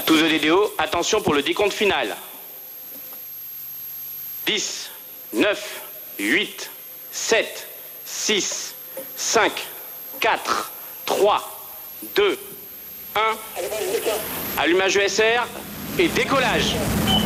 tous au DDO, attention pour le décompte final. 10, 9, 8, 7, 6, 5, 4, 3, 2, 1. Allumage ESR et décollage.